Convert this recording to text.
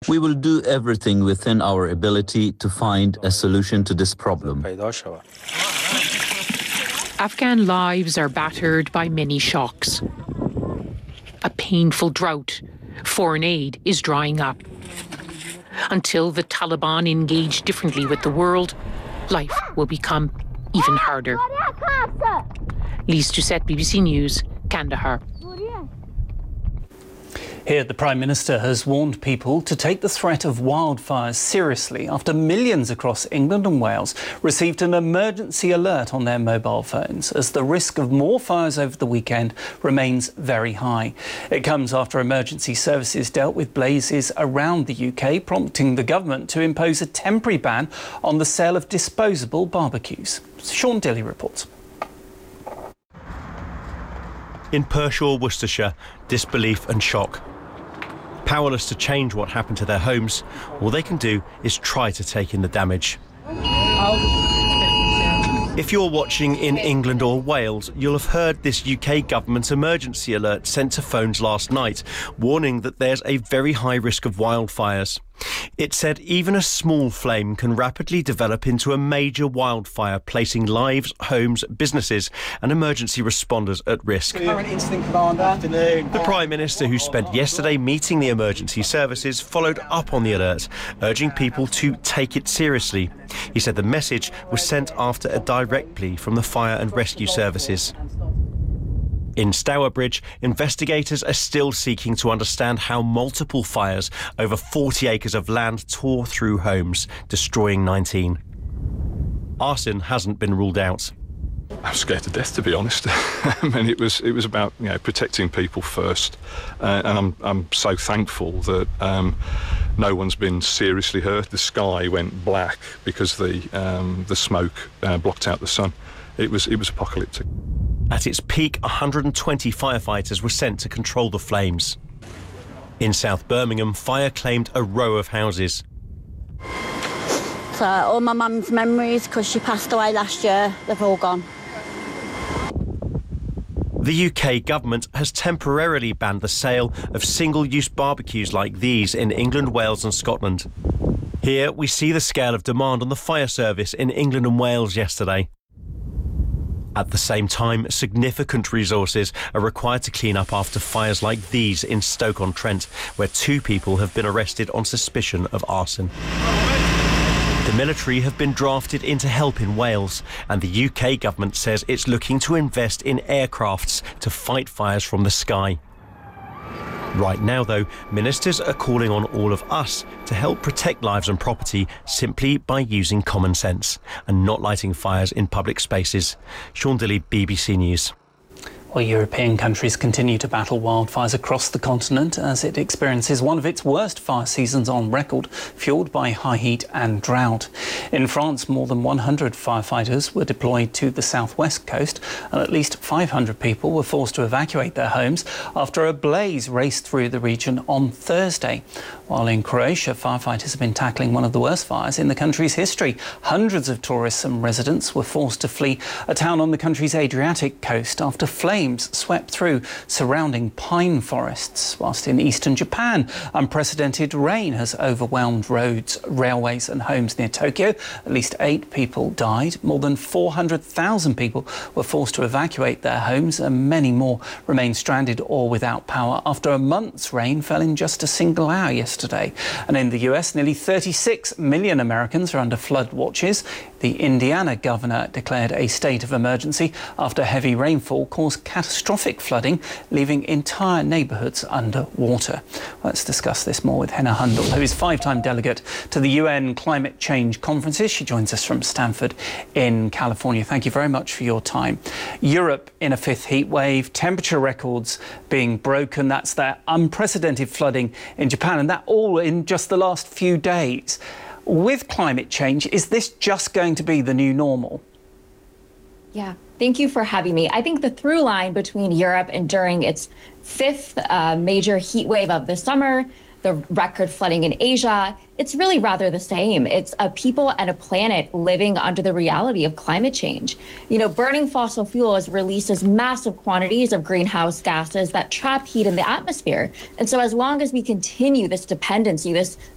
We will do everything within our ability to find a solution to this problem. Afghan lives are battered by many shocks. A painful drought. Foreign aid is drying up. Until the Taliban engage differently with the world, life will become even harder. Lise Doucette, BBC News, Kandahar. Here, the Prime Minister has warned people to take the threat of wildfires seriously after millions across England and Wales received an emergency alert on their mobile phones as the risk of more fires over the weekend remains very high. It comes after emergency services dealt with blazes around the UK, prompting the government to impose a temporary ban on the sale of disposable barbecues. Sean Dilley reports. In Pershore, Worcestershire, disbelief and shock. Powerless to change what happened to their homes, all they can do is try to take in the damage. If you're watching in England or Wales, you'll have heard this UK government emergency alert sent to phones last night, warning that there's a very high risk of wildfires. It said even a small flame can rapidly develop into a major wildfire, placing lives, homes, businesses and emergency responders at risk. Current incident commander. Afternoon. The Prime Minister, who spent yesterday meeting the emergency services, followed up on the alert, urging people to take it seriously. He said the message was sent after a direct plea from the fire and rescue services. In Stourbridge, investigators are still seeking to understand how multiple fires over 40 acres of land tore through homes, destroying 19. Arson hasn't been ruled out. I was scared to death, to be honest. I mean, it was about protecting people first, and I'm so thankful that no one's been seriously hurt. The sky went black because the smoke blocked out the sun. It was apocalyptic. At its peak, 120 firefighters were sent to control the flames. In South Birmingham, fire claimed a row of houses. So all my mum's memories, because she passed away last year, they've all gone. The UK government has temporarily banned the sale of single-use barbecues like these in England, Wales and Scotland. Here we see the scale of demand on the fire service in England and Wales yesterday. At the same time, significant resources are required to clean up after fires like these in Stoke-on-Trent, where 2 people have been arrested on suspicion of arson. The military have been drafted in to help in Wales, and the UK government says it's looking to invest in aircrafts to fight fires from the sky. Right now, though, ministers are calling on all of us to help protect lives and property simply by using common sense and not lighting fires in public spaces. Sean Dilley, BBC News. Well, European countries continue to battle wildfires across the continent as it experiences one of its worst fire seasons on record, fuelled by high heat and drought. In France, more than 100 firefighters were deployed to the southwest coast, and at least 500 people were forced to evacuate their homes after a blaze raced through the region on Thursday. While in Croatia, firefighters have been tackling one of the worst fires in the country's history. Hundreds of tourists and residents were forced to flee a town on the country's Adriatic coast after flames swept through surrounding pine forests. Whilst in eastern Japan, unprecedented rain has overwhelmed roads, railways and homes near Tokyo. At least 8 people died. More than 400,000 people were forced to evacuate their homes, and many more remain stranded or without power after a month's rain fell in just a single hour yesterday. And in the US, nearly 36 million Americans are under flood watches. The Indiana governor declared a state of emergency after heavy rainfall caused catastrophic flooding, leaving entire neighbourhoods under water. Let's discuss this more with Henna Hundal, who is 5-time delegate to the UN Climate Change Conferences. She joins us from Stanford in California. Thank you very much for your time. Europe in a 5th heat wave, temperature records being broken. That's that unprecedented flooding in Japan, and that all in just the last few days. With climate change, is this just going to be the new normal? Yeah, thank you for having me. I think the through line between Europe enduring its 5th major heat wave of the summer, the record flooding in Asia, it's really rather the same. It's a people and a planet living under the reality of climate change. You know, burning fossil fuels releases massive quantities of greenhouse gases that trap heat in the atmosphere. And so as long as we continue this dependency, this